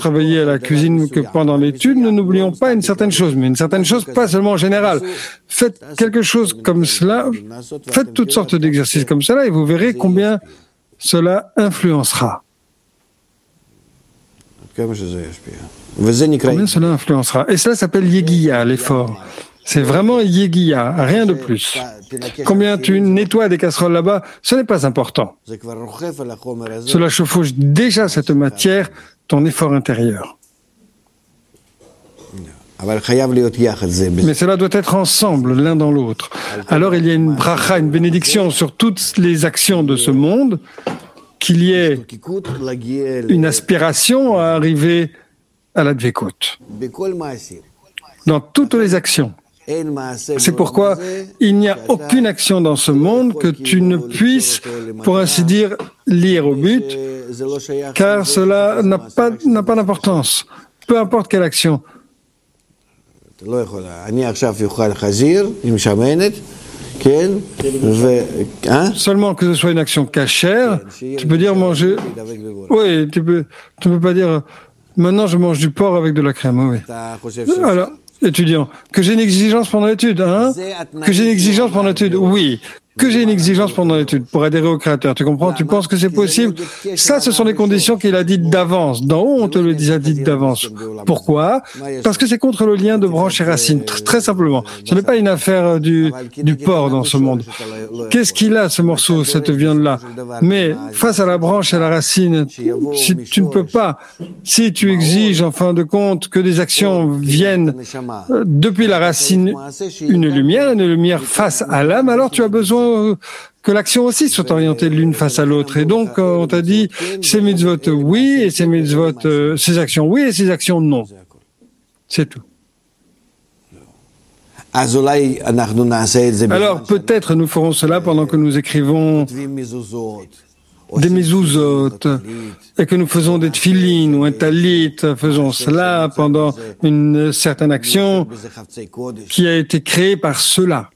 travailler à la cuisine que pendant l'étude, nous n'oublions pas une certaine chose, mais une certaine chose pas seulement en général. Faites quelque chose comme cela, faites toutes sortes d'exercices comme cela et vous verrez combien cela influencera. Combien cela influencera. Et cela s'appelle Yegiya, l'effort. C'est vraiment Yegiya, rien de plus. Combien tu nettoies des casseroles là-bas, ce n'est pas important. Cela chevauche déjà cette matière, ton effort intérieur. Mais cela doit être ensemble, l'un dans l'autre. Alors il y a une bracha, une bénédiction sur toutes les actions de ce monde, qu'il y ait une aspiration à arriver à la dvekout. Dans toutes les actions. C'est pourquoi il n'y a aucune action dans ce monde que tu ne puisses, pour ainsi dire, lire au but, car cela n'a pas d'importance. Peu importe quelle action. Seulement que ce soit une action cachère, tu peux dire manger. Oui, tu peux pas dire maintenant je mange du porc avec de la crème. Oui. Alors, étudiant, que j'ai une exigence pendant l'étude, hein? Que j'ai une exigence pendant l'étude, oui. Que j'ai une exigence pendant l'étude pour adhérer au Créateur. Tu comprends? Tu penses que c'est possible? Ça, ce sont les conditions qu'il a dites d'avance. D'en haut, on te le dit d'avance. Pourquoi? Parce que c'est contre le lien de branche et racine. Très simplement. Ce n'est pas une affaire du porc dans ce monde. Qu'est-ce qu'il a, ce morceau, cette viande-là? Mais face à la branche et à la racine, si tu ne peux pas, si tu exiges, en fin de compte, que des actions viennent depuis la racine, une lumière face à l'âme, alors tu as besoin que l'action aussi soit orientée l'une face à l'autre. Et donc, on t'a dit, ces mitzvot oui, et ces mitzvot, ces actions oui, et ces actions non. C'est tout. Alors, peut-être nous ferons cela pendant que nous écrivons des mezuzot, et que nous faisons des tfilines ou un talit, faisons cela pendant une certaine action qui a été créée par cela.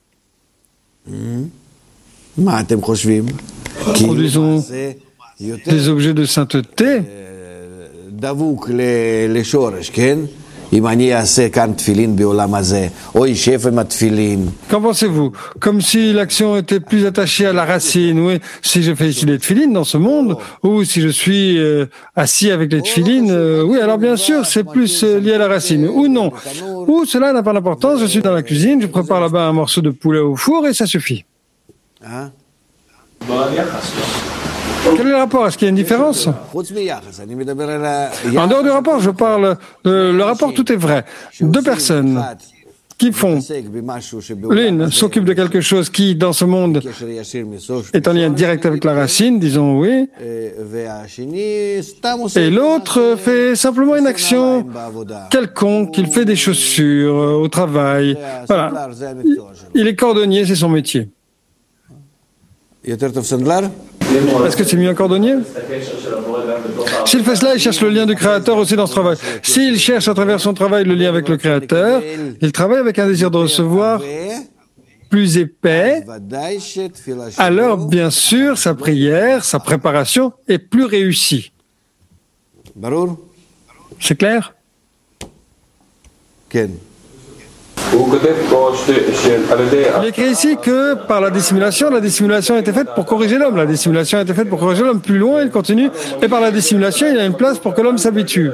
Produisons des objets de sainteté. Qu'en pensez-vous? Comme si l'action était plus attachée à la racine, oui. Si je fais ici les tefilines dans ce monde, ou si je suis assis avec les tefilines, oui, alors bien sûr, c'est plus lié à la racine. Ou non. Ou cela n'a pas d'importance, je suis dans la cuisine, je prépare là-bas un morceau de poulet au four et ça suffit. Quel est le rapport? Est-ce qu'il y a une différence? En dehors du rapport, je parle le rapport, tout est vrai. Deux personnes qui font, l'une s'occupe de quelque chose qui, dans ce monde, est en lien direct avec la racine, disons oui, et l'autre fait simplement une action quelconque, il fait des chaussures au travail. Voilà. Il est cordonnier, c'est son métier. Est-ce que c'est mieux un cordonnier? S'il fait cela, il cherche le lien du Créateur aussi dans ce travail. S'il cherche à travers son travail le lien avec le Créateur, il travaille avec un désir de recevoir plus épais, alors bien sûr sa prière, sa préparation est plus réussie. C'est clair? Il écrit ici que par la dissimulation a été faite pour corriger l'homme. La dissimulation a été faite pour corriger l'homme. Plus loin, il continue. Et par la dissimulation, il y a une place pour que l'homme s'habitue.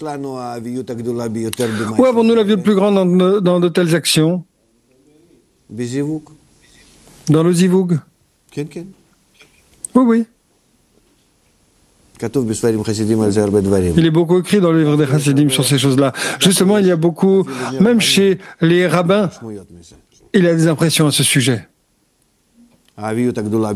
Où avons-nous la vie plus grande dans de telles actions? Dans le zivug. Oui, oui. Il est beaucoup écrit dans le livre des Chassidim sur ces choses-là. Justement, il y a beaucoup, même chez les rabbins, il y a des impressions à ce sujet. La viout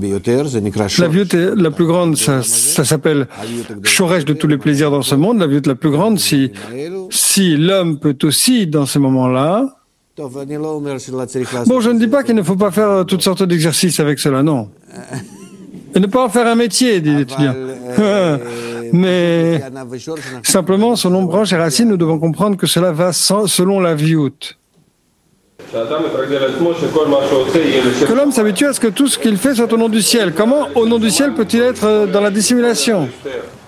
la plus grande, ça s'appelle Shoresh de tous les plaisirs dans ce monde. La viout la plus grande, si l'homme peut aussi, dans ces moments-là. Bon, je ne dis pas qu'il ne faut pas faire toutes sortes d'exercices avec cela, non. Et ne pas en faire un métier, dit l'étudiant. Mais simplement, selon branche et racine, nous devons comprendre que cela va selon la viout. Que l'homme s'habitue à ce que tout ce qu'il fait soit au nom du ciel. Comment, au nom du ciel, peut-il être dans la dissimulation?